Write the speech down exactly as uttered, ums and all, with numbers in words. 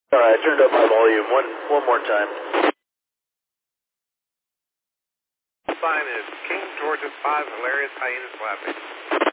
All right, I turned up my volume one one more time. Sign is King Georgia five, Hilarious Hyenas Laughing.